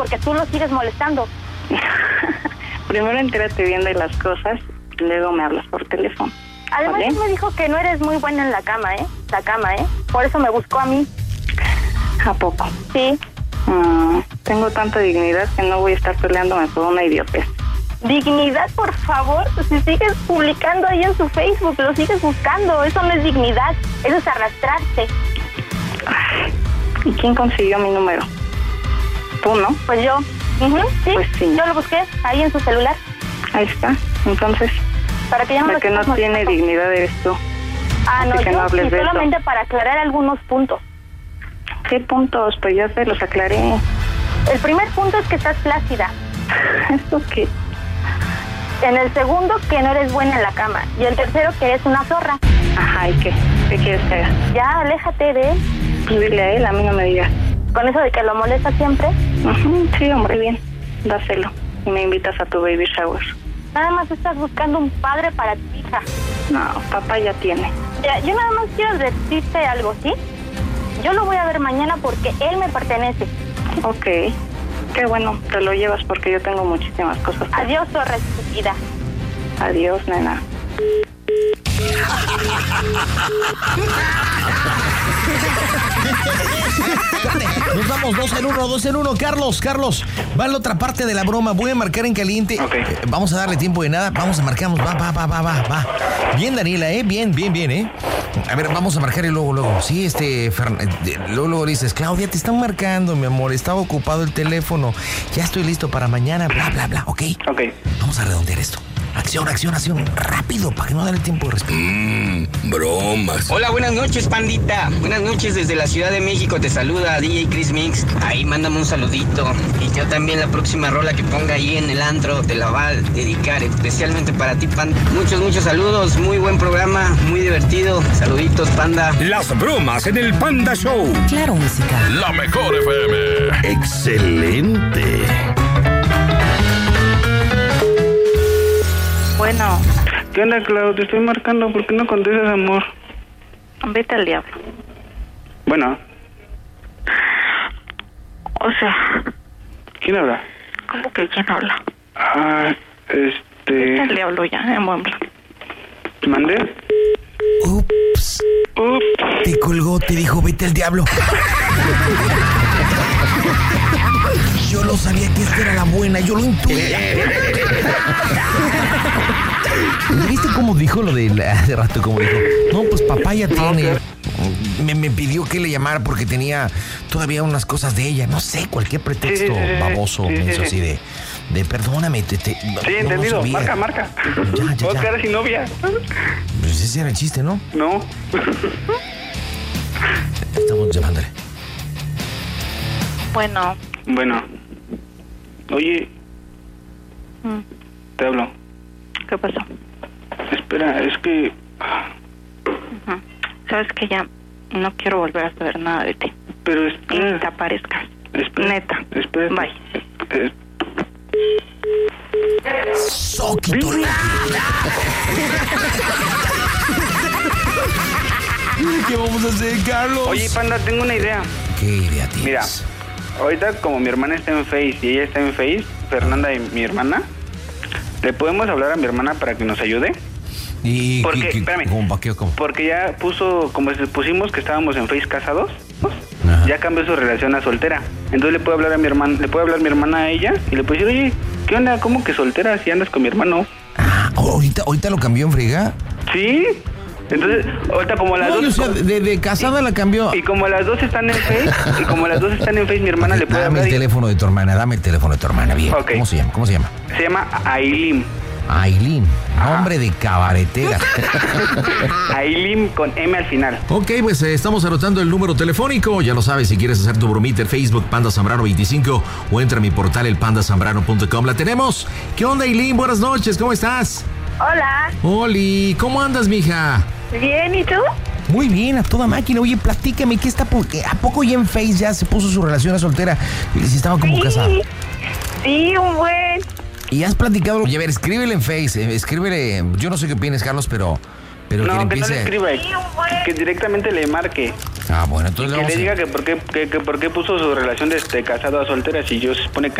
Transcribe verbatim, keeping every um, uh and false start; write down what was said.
porque tú lo sigues molestando. Primero entérate bien de las cosas, luego me hablas por teléfono. Además, ¿vale? él me dijo que no eres muy buena en la cama, ¿eh? La cama, ¿eh? Por eso me buscó a mí. ¿A poco? Sí. Mm, tengo tanta dignidad que no voy a estar peleándome por una idiotez. Dignidad, por favor. Si sigues publicando ahí en su Facebook, lo sigues buscando. Eso no es dignidad, eso es arrastrarse. Ay, ¿y quién consiguió mi número? ¿Tú, no? Pues yo. Uh-huh, sí, pues sí. Yo lo busqué ahí en su celular. Ahí está. Entonces, para que ya no la que no tiene dignidad eres tú. Ah, no, Así que yo no hables sí, de solamente eso. para aclarar algunos puntos. ¿Qué puntos? Pues ya se los aclaré. El primer punto es que estás flácida. ¿Esto qué? En el segundo, que no eres buena en la cama. Y el tercero, que eres una zorra. Ajá, ¿y qué? ¿Qué quieres que haga? Ya, aléjate de él. Pues dile a él, a mí no me digas. Con eso de que lo molesta siempre. Uh-huh, sí, hombre, bien. Dáselo. Y me invitas a tu baby shower. Nada más estás buscando un padre para tu hija. No, papá ya tiene. Ya, yo nada más quiero decirte algo, ¿sí? Yo lo voy a ver mañana porque él me pertenece. Ok. Qué bueno, te lo llevas porque yo tengo muchísimas cosas. Adiós, zorra estúpida. Adiós, nena. Nos vamos dos en uno, dos en uno. Carlos, Carlos, va a la otra parte de la broma. Voy a marcar en caliente. Okay. Eh, vamos a darle tiempo de nada. Vamos a marcar. Va, va, va, va, va, va. Bien, Daniela, ¿eh? Bien, bien, bien, ¿eh? A ver, vamos a marcar y luego, luego. Sí, este... Fern... Luego, luego dices, Claudia, te están marcando, mi amor. Estaba ocupado el teléfono. Ya estoy listo para mañana, bla, bla, bla. ¿Ok? Ok. Vamos a redondear esto. Acción, acción, acción. Rápido, para que no dé el tiempo de respirar. Mmm, bromas. Hola, buenas noches, pandita. Buenas noches desde la Ciudad de México. Te saluda D J Chris Mix. Ahí mándame un saludito. Y yo también la próxima rola que ponga ahí en el antro te la va a dedicar especialmente para ti, panda. Muchos, muchos saludos. Muy buen programa, muy divertido. Saluditos, panda. Las bromas en el Panda Show. Claro, música. La mejor F M. Excelente. Bueno, ¿Qué onda, Clau? Te estoy marcando. ¿Por qué no contestas, amor? vete al diablo. Bueno. O sea, ¿Quién habla? ¿cómo que quién habla? Ah, Vete al este... diablo ya, en buen plan. ¿Mandé? Ups. Ups. Te colgó, te dijo, vete al diablo. Yo lo sabía que esta era la buena, yo lo intuía. ¿Viste cómo dijo lo de la- hace rato? Como dijo, no, pues papá ya tiene. Me, me pidió que le llamara porque tenía todavía unas cosas de ella. No sé, cualquier pretexto Sí, sí, sí, sí. baboso, Sí, sí, menso, sí. así de, de perdóname. Te, te, no- Sí, no entendido. sabía. Marca, marca. Ya, ya, ¿Puedo ya. quedar sin novia? Pues ese era el chiste, ¿no? No. Estamos llamándole. Bueno, Bueno. Oye, mm, te hablo. ¿qué pasó? Espera, es que... Ujú. Sabes que ya no quiero volver a saber nada de ti. Pero Y ni te espera. aparezcas. Espera. Neta. Espera. Bye. Eh, Soquito. ¿Qué vamos a hacer, Carlos? Oye, panda, tengo una idea. ¿Qué idea tienes? Mira, ahorita como mi hermana está en Face y ella está en Face, Fernanda y mi hermana, ¿le podemos hablar a mi hermana para que nos ayude? ¿Y Porque, qué, qué, espérame. cómo, pa' qué o cómo? Porque ya puso, como si pusimos que estábamos en Face casados, Ajá. ya cambió su relación a soltera. Entonces le puede hablar a mi hermana, le puede hablar mi hermana a ella y le puede decir, oye, ¿qué onda? ¿Cómo que soltera si andas con mi hermano? Ah, ahorita, ahorita lo cambió en friga. ¿Sí? Entonces, ahorita como las No, dos... o sea, de, de casada la cambió. Y como las dos están en Face, y como las dos están en Face, mi hermana le puede Dame hablar el y- teléfono de tu hermana, dame el teléfono de tu hermana, bien. Ok. ¿Cómo se llama? ¿Cómo se llama? Se llama Aileen. Aileen, nombre de cabaretera. Aileen con M al final. Ok, pues eh, estamos anotando el número telefónico. Ya lo sabes, si quieres hacer tu bromita en Facebook, Panda Zambrano veinticinco, o entra a mi portal, el panda zambrano punto com. La tenemos. ¿Qué onda, Aileen? Buenas noches, ¿cómo estás? Hola. Oli, ¿cómo andas, mija? Bien, ¿y tú? Muy bien, a toda máquina. Oye, platícame, ¿qué está por qué? ¿A poco ya en Face ya se puso su relación a soltera? Y si estaba como casada. Sí, un buen. ¿Y has platicado? Oye, a ver, escríbele en Face, eh, escríbele. Yo no sé qué opinas, Carlos, pero, pero No, que le que no empiece. le escriba, que directamente le marque. Ah, bueno, entonces que le le vamos diga a... que por qué que, que por qué puso su relación de este, casado a soltera si yo se supone que